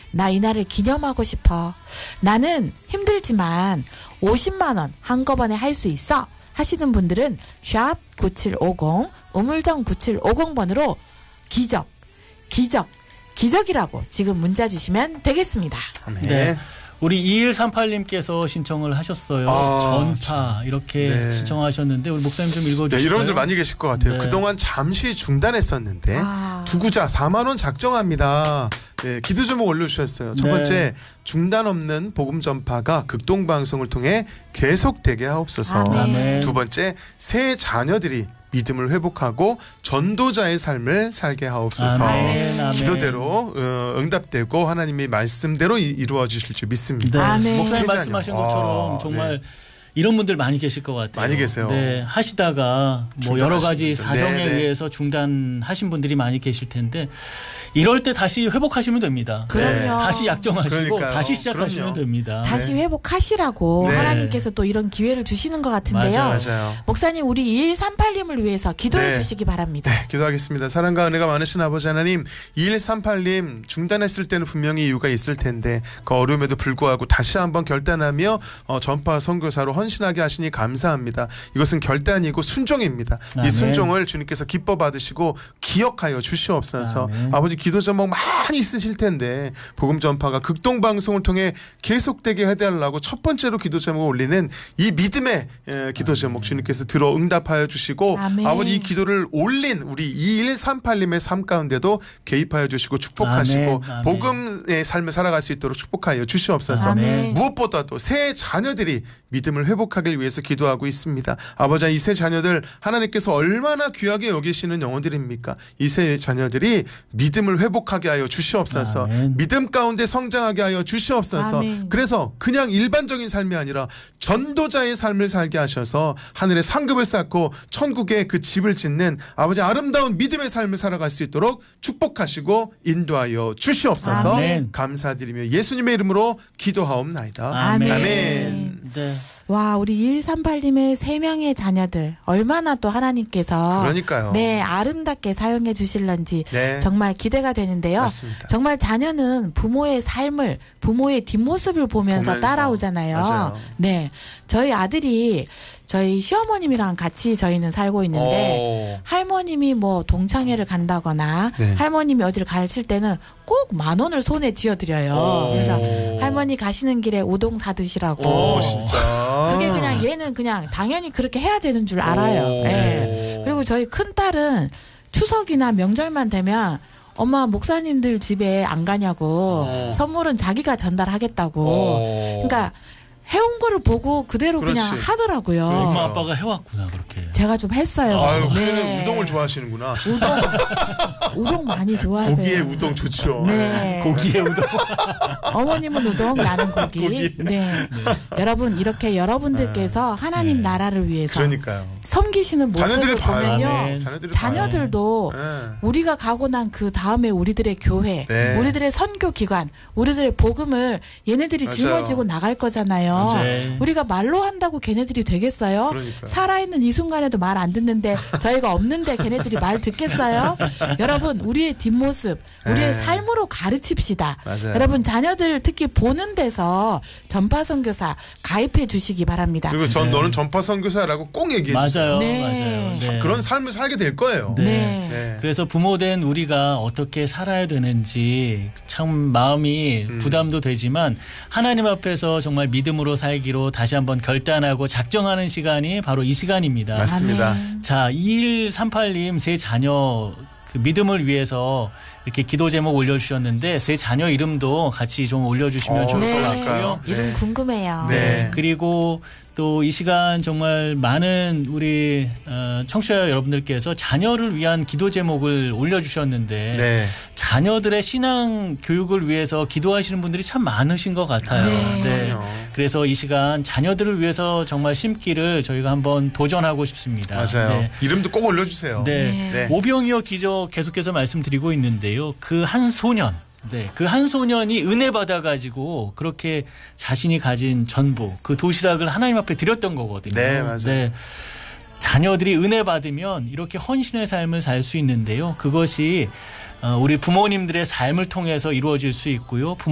나 이날을 기념하고 싶어. 나는 힘들지만 50만 원 한꺼번에 할 수 있어. 하시는 분들은 샵 9750 우물정 9750번으로 기적이라고 지금 문자 주시면 되겠습니다. 네. 우리 2138님께서 신청을 하셨어요. 전파 이렇게 신청하셨는데 우리 목사님 좀 읽어주실까요? 네, 이런 분들 많이 계실 것 같아요. 그동안 잠시 중단했었는데 두구자 4만 원 작정합니다. 네, 기도 제목 올려주셨어요. 첫 번째, 중단 없는 복음 전파가 극동방송을 통해 계속되게 하옵소서. 아멘. 두 번째, 새 자녀들이 믿음을 회복하고 전도자의 삶을 살게 하옵소서. 아멘. 기도대로 응답되고 하나님의 말씀대로 이루어 주실 줄 믿습니다. 네. 아멘. 목사님 말씀하신 것처럼 정말 이런 분들 많이 계실 것 같아요. 많이 계세요. 네, 하시다가 뭐 여러 가지 사정에 네네. 의해서 중단하신 분들이 많이 계실 텐데 이럴 때 다시 회복하시면 됩니다. 그럼요. 다시 약정하시고 그러니까요. 다시 시작하시면 그럼요. 됩니다. 다시 회복하시라고 네. 하나님께서 또 이런 기회를 주시는 것 같은데요. 맞아요. 목사님 우리 2138님을 위해서 기도해 주시기 바랍니다. 네, 기도하겠습니다. 사랑과 은혜가 많으신 아버지 하나님, 2138님 중단했을 때는 분명히 이유가 있을 텐데 그 어려움에도 불구하고 다시 한번 결단하며 전파 선교사로 헌신하게 하시니 감사합니다. 이것은 결단이고 순종입니다. 아멘. 이 순종을 주님께서 기뻐 받으시고 기억하여 주시옵소서. 아멘. 아버지 기도 제목 많이 있으실 텐데 복음 전파가 극동방송을 통해 계속되게 해달라고 첫 번째로 기도 제목을 올리는 이 믿음의 기도 제목 주님께서 들어 응답하여 주시고 아멘. 아버지 이 기도를 올린 우리 2138님의 삶 가운데도 개입하여 주시고 축복하시고 아멘. 복음의 삶을 살아갈 수 있도록 축복하여 주시옵소서. 아멘. 무엇보다도 새 자녀들이 믿음을 회복하기 위해서 기도하고 있습니다. 아버지, 이 새 자녀들 하나님께서 얼마나 귀하게 여기시는 영혼들입니까? 이 새 자녀들이 믿음을 회복하게 하여 주시옵소서. 아멘. 믿음 가운데 성장하게 하여 주시옵소서. 아멘. 그래서 그냥 일반적인 삶이 아니라 전도자의 삶을 살게 하셔서 하늘의 상급을 쌓고 천국에 그 집을 짓는 아버지 아름다운 믿음의 삶을 살아갈 수 있도록 축복하시고 인도하여 주시옵소서. 아멘. 감사드리며 예수님의 이름으로 기도하옵나이다. 아멘. 아멘. 네. 와, 우리 2138님의 3명의 자녀들 얼마나 또 하나님께서 그러니까요. 네, 아름답게 사용해 주실런지 네. 정말 기대가 되는데요. 맞습니다. 정말 자녀는 부모의 삶을, 부모의 뒷모습을 보면서 따라오잖아요. 맞아요. 네. 저희 아들이 저희 시어머님이랑 같이 저희는 살고 있는데 할머님이 뭐 동창회를 간다거나 네. 할머님이 어디를 가실 때는 꼭 10,000원을 손에 쥐어드려요. 그래서 할머니 가시는 길에 우동 사드시라고. 진짜. 그게 그냥 얘는 그냥 당연히 그렇게 해야 되는 줄 알아요. 예. 그리고 저희 큰딸은 추석이나 명절만 되면 엄마 목사님들 집에 안 가냐고 선물은 자기가 전달하겠다고. 그러니까 해온 거를 보고 그대로 그냥 그렇지. 하더라고요. 엄마 아빠가 해왔구나 그렇게. 제가 좀 했어요. 아유, 네. 우동을 좋아하시는구나. 우동 많이 좋아하세요. 고기에 우동 좋죠. 네. 고기에 우동. 어머님은 우동, 나는 고기. 네. 여러분 이렇게 여러분들께서 하나님 나라를 위해서 그러니까요. 섬기시는 모습을 자녀들이 봐요. 보면요. 아멘. 자녀들이 자녀들도 봐요. 네. 우리가 가고 난 그 다음에 우리들의 교회, 네. 우리들의 선교기관, 우리들의 복음을 얘네들이 맞아요. 짊어지고 나갈 거잖아요. 맞아요. 우리가 말로 한다고 걔네들이 되겠어요? 그러니까요. 살아있는 이 순간에도 말 안 듣는데 저희가 없는데 걔네들이 말 듣겠어요? 여러분 우리의 뒷모습, 우리의 네. 삶으로 가르칩시다. 맞아요. 여러분 자녀들 특히 보는 데서 전파선교사 가입해 주시기 바랍니다. 그리고 너는 전파 선교사라고 꼭 얘기해 주세요. 맞아요. 네. 맞아요. 네. 그런 삶을 살게 될 거예요. 네. 네. 네. 그래서 부모된 우리가 어떻게 살아야 되는지 참 마음이 부담도 되지만 하나님 앞에서 정말 믿음으로 살기로 다시 한번 결단하고 작정하는 시간이 바로 이 시간입니다. 맞습니다. 자, 2138님 세 자녀 그 믿음을 위해서 이렇게 기도 제목 올려주셨는데 세 자녀 이름도 같이 좀 올려주시면 좋을 것 같고요. 이름 네. 궁금해요. 네. 그리고 또 이 시간 정말 많은 우리 청취자 여러분들께서 자녀를 위한 기도 제목을 올려주셨는데 네. 자녀들의 신앙 교육을 위해서 기도하시는 분들이 참 많으신 것 같아요. 네. 그래서 이 시간 자녀들을 위해서 정말 심기를 저희가 한번 도전하고 싶습니다. 맞아요. 네. 이름도 꼭 올려주세요. 네. 네. 오병이어 기적 계속해서 말씀드리고 있는데요. 그 한 소년. 네, 그 한 소년이 은혜 받아가지고 그렇게 자신이 가진 전부 그 도시락을 하나님 앞에 드렸던 거거든요. 네, 맞아요. 자녀들이 은혜 받으면 이렇게 헌신의 삶을 살 수 있는데요. 그것이 우리 부모님들의 삶을 통해서 이루어질 수 있고요.